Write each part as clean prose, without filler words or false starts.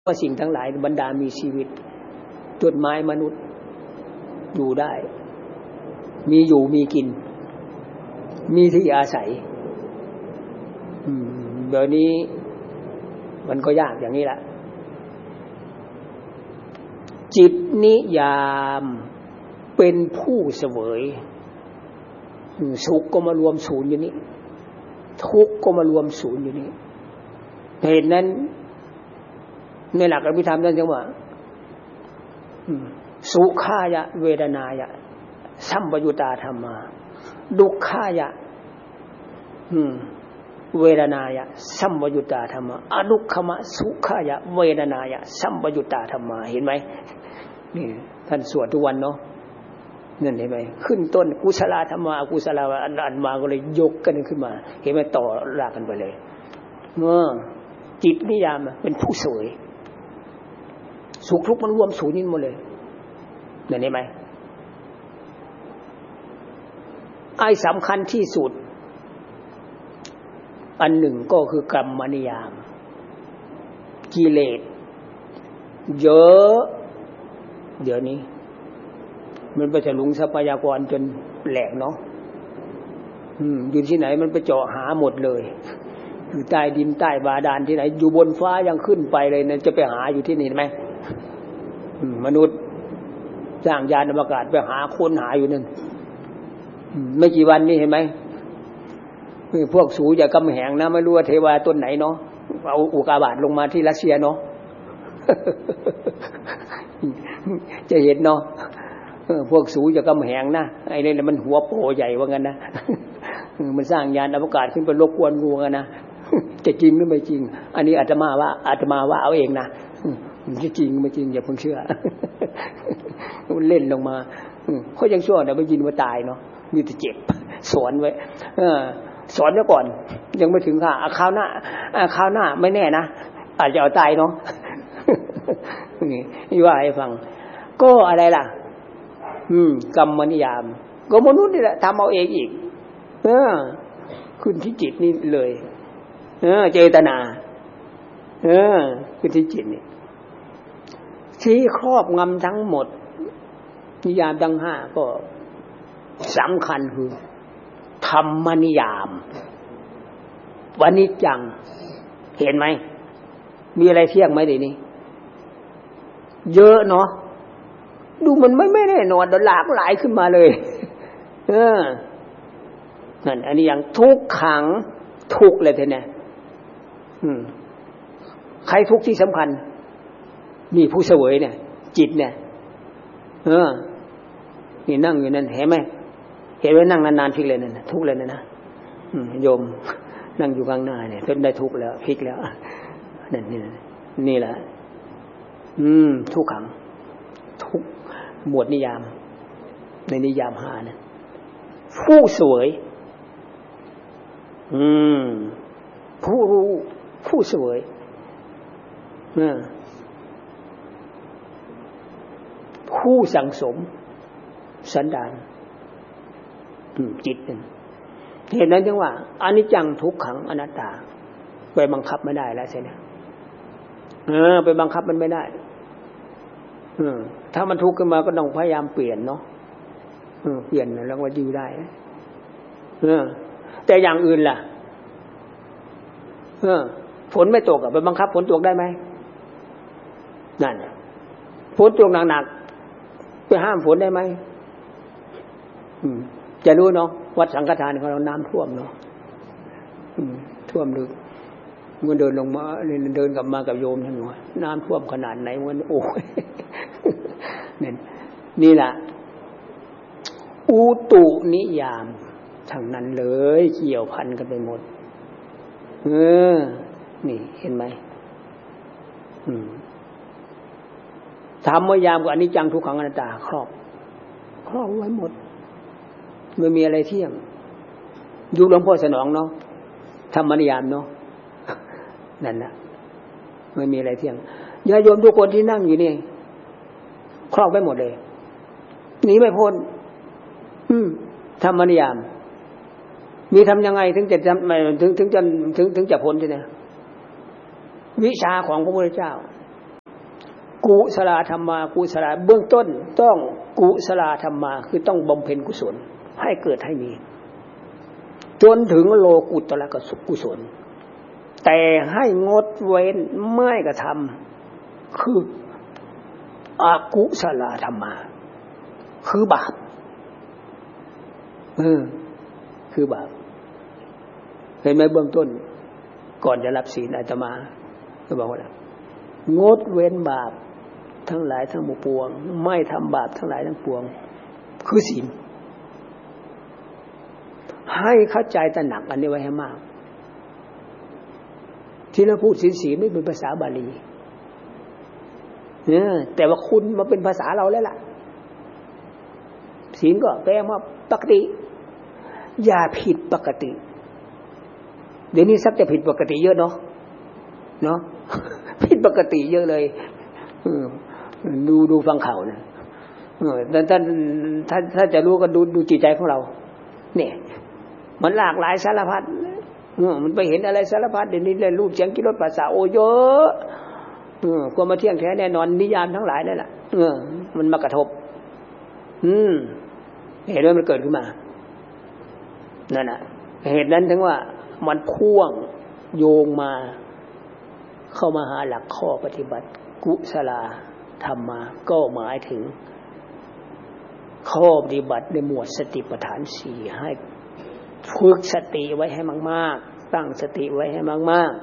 ว่าสิ่งทั้งหลายบรรดามีชีวิตต้นไม้มนุษย์อยู่ได้มีอยู่มีกินมีที่อาศัยเดี๋ยวนี้มันก็ยากอย่างนี้แหละจิตนิยามเป็นผู้เสวยสุขก็มารวมศูนย์อยู่นี้ทุกข์ก็มารวมศูนย์อยู่นี้เหตุนั้นในหลักอภิธรรมท่านจึงว่าสุขายะเวทนายะสัมปยุตตาธรรมาดุขายะเวทนายะสัมปยุตตาธรรมาอดุขมะสุขายะเวทนายะสัมปยุตตาธรรมาเห็นไหมนี่ท่านสวดทุกวันเนาะนั่นเห็นไหมขึ้นต้นกุศลธรรมาอกุศลอันมาก็เลยยกกันขึ้นมาเห็นไหมต่อรากกันไปเลยจิตนิยามเป็นผู้เสวยสุขทุกข์มันรวมศูนย์นี่หมดเลยเห็นไหมไอ้สำคัญที่สุดอันหนึ่งก็คือกรรมนิยามกิเลสเยอะเดี๋ยวนี้มันไปถลุงทรัพยากรจนแหลกเนาะอยู่ที่ไหนมันไปเจาะหาหมดเลยอยู่ใต้ดินใต้บาดาลที่ไหนอยู่บนฟ้ายังขึ้นไปเลยนะจะไปหาอยู่ที่นี่ไหมมนุษย์สร้างยานอวกาศไปหาค้นหาอยู่นั่นไม่กี่วันนี้เห็นไหมพวกสูอย่ากำแหงนะไม่รู้ว่าเทวาต้นไหนเนาะเอาอุกกาบาตลงมาที่รัสเซียเนาะ จะเห็นเนาะพวกสูอย่ากำแหงนะไอ้นี่มันหัวโปใหญ่ว่างั้นนะ มันสร้างยานอวกาศขึ้นไปรบกวนงูกันนะ จะจริงหรือไม่จริงอันนี้อาตมาว่าเอาเองนะจะจริงไม่จริงอย่าเพิ่งเชื่อ มันเล่นลงมาเขายังชั่วแต่ไม่ยินว่าตายเนาะมีแต่เจ็บสอนไว้สอนไว้ก่อนยังไม่ถึงค่ะคราวหน้าไม่แน่นะอาจจะเอาตายเนาะ นี่ว่าให้ฟังก็อะไรล่ะกรรมนิยามก็มนุษย์นี่แหละทำเอาเองอีกขึ้นที่จิตนี่เลยเจตนาขึ้นที่จิตนี่ที่ครอบงำทั้งหมดนิยามทั้งห้าก็สำคัญคือธรรมนิยามวานิจจังเห็นไหมมีอะไรเที่ยงไหมเดี๋ยวนี้เยอะเนาะดูมันไม่แน่นอนหลากหลายขึ้นมาเลยนั่นอันนี้อย่างทุกขังทุกเลยทีนี้ใครทุกที่สำคัญนี่ผู้เสวยเนี่ยจิตเนี่ยนี่นั่งอยู่นั่นเห็นไหมเห็นไหมนั่งนานๆพลิกเลยนั่นทุกเลยนะโยมนั่งอยู่ข้างหน้าเนี่ยเพิ่นได้ทุกแล้วพลิกแล้วนั่นนี่แหละทุกขังทุกหมวดนิยามในนิยามห้านะผู้เสวยผู้รู้ผู้เสวยผู้สังสมสันดานจิตนึงเห็นนั้นจังว่าอนิจจังทุกขังอนัตตาไปบังคับไม่ได้แล้วใช่ไหมไปบังคับมันไม่ได้ถ้ามันทุกข์ขึ้นมาก็ต้องพยายามเปลี่ยนเนาะเปลี่ยนแล้วก็อยู่ได้แต่อย่างอื่นล่ะฝนไม่ตกไปบังคับฝนตกได้ไหมนั่นฝนตกหนักๆไปห้ามฝนได้ไหมจะรู้เนาะวัดสังฆทานของเราน้ำท่วมเนาะท่วมลึกมันเดินลงมาเดินกลับมากับโยมทั้งหมดน้ำท่วมขนาดไหนมันโอ้ยนี่แหละอุตุนิยามทั้งนั้นเลยเกี่ยวพันกันไปหมดนี่เห็นไหมธรรมนิยามกับอนิจจังทุกขังอนัตตาครอบไว้หมดไม่มีอะไรเที่ยงยุคหลวงพ่อสนองเนาะธรรมนิยามเนาะนั่นนะไม่มีอะไรเที่ยงญาติโยมทุกคนที่นั่งอยู่นี่ครอบไว้หมดเลยหนีไม่พ้นธรรมนิยามมีทำยังไงถึงจะถึงจะพ้นใช่ไหมวิชาของพระพุทธเจ้ากุศลธรรมากุศลเบื้องต้นต้องกุศลธรรมาคือต้องบำเพ็ญกุศลให้เกิดให้มีจนถึงโลกุตระกุศลแต่ให้งดเว้นไม่กระทำคืออกุศลธรรมาคือบาปคือบาปเห็นไหมเบื้องต้นก่อนจะรับศีลอาตมาก็บอกว่างดเว้นบาปทั้งหลายทั้งปวงไม่ทำบาปทั้งหลายทั้งปวงคือศีลให้เข้าใจตระหนักอันนี้ไว้ให้มากที่เราพูดศีลไม่เป็นภาษาบาลีแต่ว่าคุณมาเป็นภาษาเราแล้วล่ะศีลก็แปลว่าปกติอย่าผิดปกติเดี๋ยวนี้สักจะผิดปกติเยอะเนาะผิดปกติเยอะเลยดูฟังข่าวนะถ้าจะรู้ก็ดูจิตใจของเราเนี่ยมันหลากหลายสารพัดมันไปเห็นอะไรสารพัดเดี๋ยวนี้เลยรูปเสียงกลิ่นรสภาษาโอเยอะความมาเที่ยงแท้แน่นอนนิยามทั้งหลายนั่นแหละมันมากระทบเห็นว่ามันเกิดขึ้นมานั่นน่ะเหตุนั้นถึงว่ามันพ่วงโยงมาเข้ามาหาหลักข้อปฏิบัติกุศลธรรมาก็หมายถึงข้อปฏิบัติในหมวดสติปัฏฐาน4ให้ฝึกสติไว้ให้มากๆตั้งสติไว้ให้มาก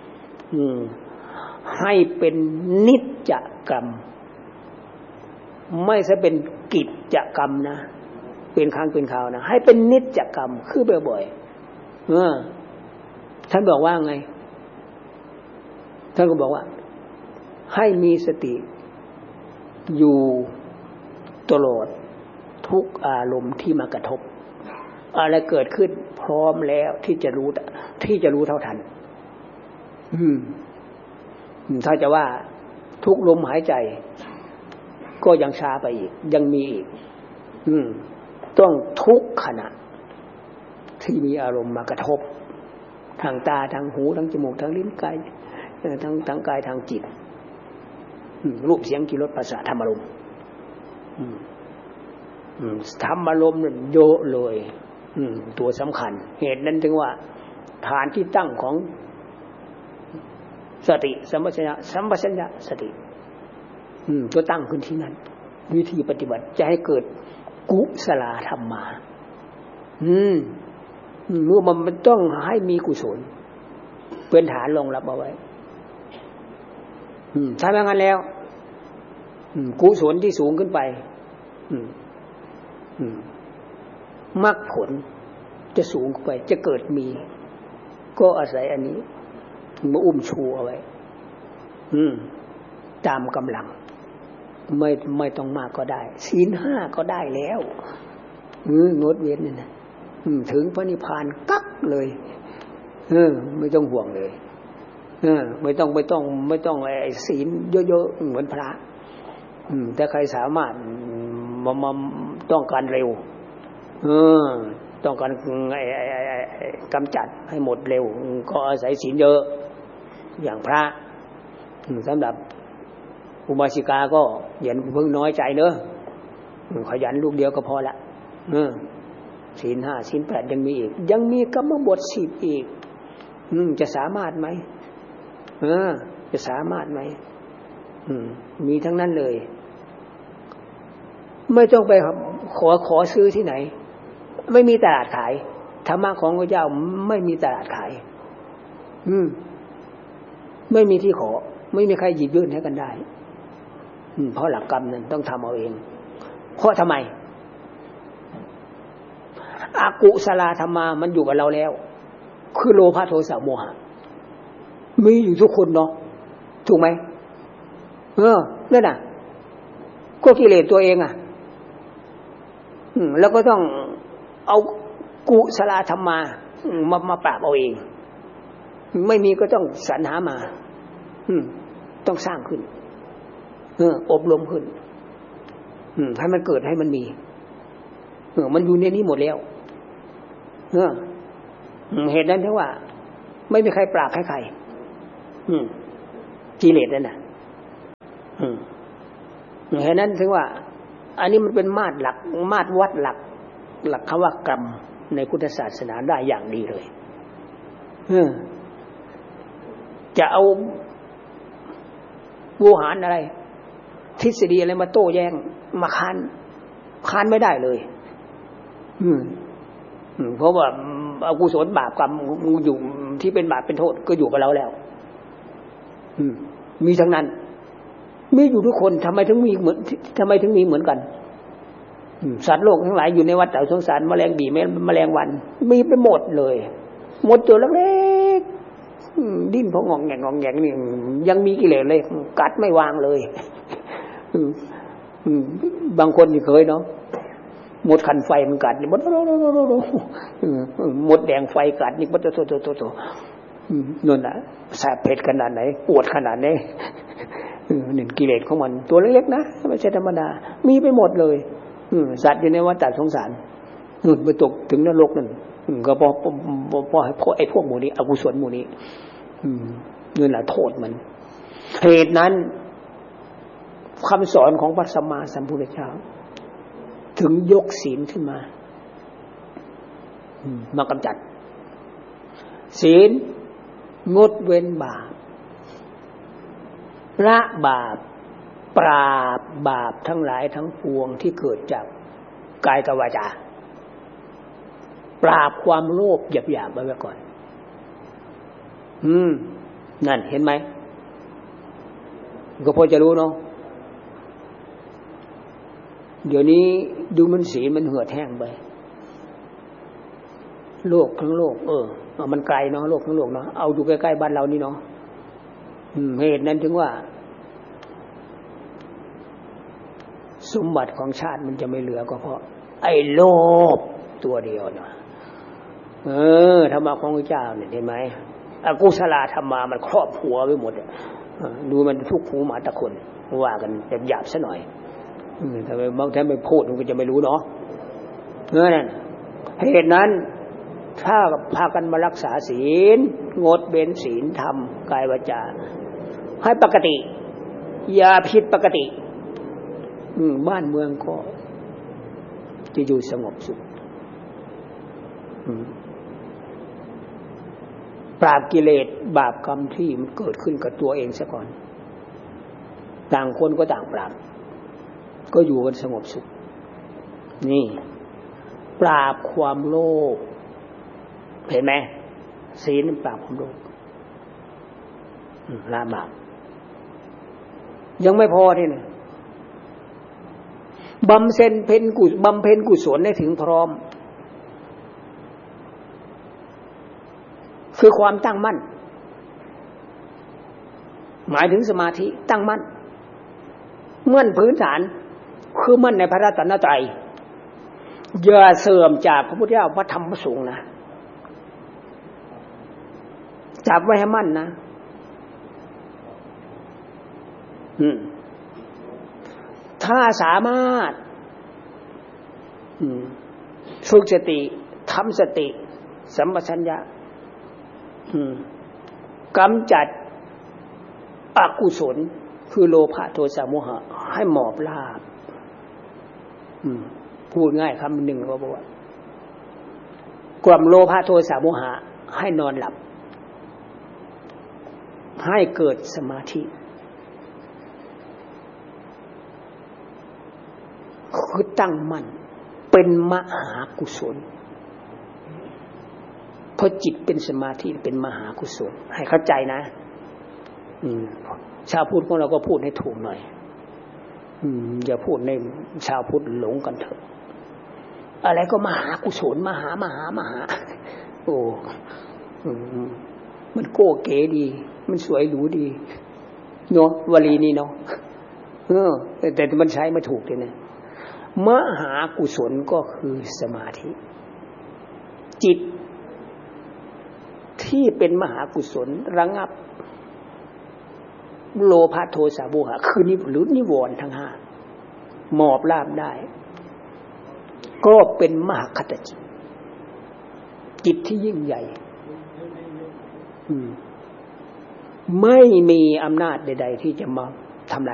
ๆให้เป็นนิจจกรรมไม่ใช่เป็นกิจกรรมนะเป็นครั้งเป็นคราวนะให้เป็นนิจจกรรมคือบ่อยๆท่านบอกว่าไงท่านก็บอกว่าให้มีสติอยู่ตลอดทุกอารมณ์ที่มากระทบอะไรเกิดขึ้นพร้อมแล้วที่จะรู้เท่าทันถ้าจะว่าทุกลมหายใจก็ยังช้าไปอีกยังมีอีกต้องทุกขณะที่มีอารมณ์มากระทบทางตาทางหูทางจมูกทางลิ้นกายทางกายทางจิตรูปเสียงกลิ่นรสภาษาธรรมอารมณ์ธรรมอารมณ์เยอะเลยตัวสำคัญเหตุนั้นถึงว่าฐานที่ตั้งของสติสัมปชัญญะสติตัวตั้งขึ้นที่นั้นวิธีปฏิบัติจะให้เกิดกุศลธรรมาเมื่อมันต้องให้มีกุศลเป็นฐานรองรับเอาไว้ถ้าไม่งั้นแล้วกุศลที่สูงขึ้นไปมรรคผลจะสูงขึ้นไปจะเกิดมีก็อาศัยอันนี้มาอุ้มชูเอาไว้ตามกำลังไม่ต้องมากก็ได้ศีล5ก็ได้แล้วงดเว้นนี่นะถึงพระนิพพานกักเลยไม่ต้องห่วงเลยไม่ต้องไอ้ศีลเยอะๆเหมือนพระแต่ใครสามารถมาต้องการเร็วต้องการกำจัดให้หมดเร็วก็อาศัยศีลเยอะอย่างพระสำหรับอุบาสิกาก็อย่าเพิ่งน้อยใจเนอะขยันลูกเดียวก็พอละศีล5ศีล8ยังมีอีกยังมีกรรมบท10อีกจะสามารถไหมจะสามารถไหมมีทั้งนั้นเลยไม่ต้องไปขอซื้อที่ไหนไม่มีตลาดขายธรรมะของพระเจ้าไม่มีตลาดขายไม่มีที่ขอไม่มีใครหยิบยื่นให้กันได้เพราะหลักกรรมนั้นต้องทำเอาเองเพราะทำไมอกุศลธรรมามันอยู่กับเราแล้วคือโลภะโทสะโมหะมีอยู่ทุกคนเนาะถูกไหมนั่นน่ะก็กิเลสตัวเองแล้วก็ต้องเอากุศลธรรมาปราบเอาเองไม่มีก็ต้องสรรหามาต้องสร้างขึ้นอบรมขึ้นให้มันเกิดให้มันมีมันอยู่ในนี้หมดแล้วเหตุนั้นเพราะว่าไม่มีใครปราบให้ใครกิเลสนั่นน่ะเพราะนั้นถึงว่าอันนี้มันเป็นมาตรหลักมาตรวัดหลักคำว่ากรรมในพุทธศาสนาได้อย่างดีเลยจะเอาวูหารอะไรทฤษฎีอะไรมาโต้แย้งมาค้านไม่ได้เลยเพราะว่าอกุศลบาปกรรมอยู่ที่เป็นบาปเป็นโทษก็อยู่กับเราแล้วมีทั้งนั้นมีอยู่ทุกคนทำไมถึงมีเหมือนกันสัตว์โลกทั้งหลายอยู่ในวัฏสงสารแมลงบี่แมลงวันมีไปหมดเลยหมดตัวเล็กๆดิ้นเพราะงองแงงนี่ยังมีกิเลสเลยกัดไม่วางเลยบางคนนี่เคยเนาะหมดขันไฟมันกัดนี่หมดแดงไฟกัดนี่มันโตนั่นน่ะแสบเผ็ดขนาดไหนปวดขนาดไหนนี่กิเลสของมันตัวเล็กๆนะไม่ใช่ธรรมดามีไปหมดเลยสัตว์อยู่ในวัฏสงสารไปตกถึงนรกนั่นก็เพราะไอ้พวกหมู่นี้อกุศลหมู่นี้นี่แหละโทษมันเหตุนั้นคำสอนของพระสัมมาสัมพุทธเจ้าถึงยกศีลขึ้นมามากำจัดศีลงดเว้นบาปละบาปปราบบาปทั้งหลายทั้งปวงที่เกิดจากกายกับวาจาปราบความโลภหยาบๆไว้ก่อนนั่นเห็นไหมก็พอจะรู้เนาะเดี๋ยวนี้ดูมันสีมันเหือดแห้งไปโลกทั้งโลกมันไกลเนาะโลกทั้งโลกเนาะเอาอยู่ใกล้ๆบ้านเรานี่เนาะเหตุนั้นถึงว่าสมบัติของชาติมันจะไม่เหลือก็เพราะไอ้โลภตัวเดียวเนาะธรรมะของพระเจ้าเนี่ยเห็นไหมอกุศลธรรมามันครอบหัวไปหมดดูมันทุกหูหมาตะคนว่ากันแบบหยาบซะหน่อยถ้าไม่พูดมันก็จะไม่รู้เนาะนั่นเหตุนั้นถ้าพากันมารักษาศีลงดเว้นศีลธรรมกายวาจาให้ปกติอย่าผิดปกติบ้านเมืองก็จะอยู่สงบสุขปราบกิเลสบาปกรรมที่มันเกิดขึ้นกับตัวเองซะก่อนต่างคนก็ต่างปราบก็อยู่กันสงบสุขนี่ปราบความโลภเห็นไหมศีลปราบความโลภละบาปยังไม่พอที่นี่บำเพ็ญกุศลให้ถึงพร้อมคือความตั้งมั่นหมายถึงสมาธิตั้งมั่นมั่นพื้นฐานคือมั่นในพระรัตนตรัยอย่าเสื่อมจากพระพุทธเจ้าพระธรรมพระสงฆ์นะจับไว้ให้มั่นนะถ้าสามารถฝึกสติทำสติสัมปชัญญะกำจัดอกุศลคือโลภะโทสะโมหะให้หมอบราบพูดง่ายคำหนึ่งก็บอกว่ากล่อมโลภะโทสะโมหะให้นอนหลับให้เกิดสมาธิคือตั้งมั่นเป็นมหากุศลเพราะจิตเป็นสมาธิเป็นมหากุศลให้เข้าใจนะชาวพุทธของเราก็พูดให้ถูกหน่อยอย่าพูดในชาวพุทธหลงกันเถอะอะไรก็มหากุศลมหาโอ้มันโก้เก๋ดีมันสวยหรูดีเนาะวลีนี้เนาะแต่มันใช้ไม่ถูกเลยนะมหากุศลก็คือสมาธิจิตที่เป็นมหากุศลระงับโลภะโทสะโมหะคือนิวรณ์ทั้งห้าหมอบราบได้ก็เป็นมหาคตจิตที่ยิ่งใหญ่ไม่มีอำนาจใดๆที่จะมา